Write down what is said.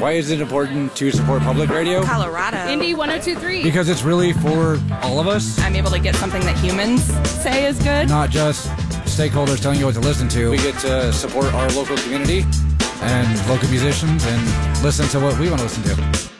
Why is it important to support public radio? Colorado. Indy 102.3. Because it's really for all of us. I'm able to get something that humans say is good. Not just stakeholders telling you what to listen to. We get to support our local community and local musicians and listen to what we want to listen to.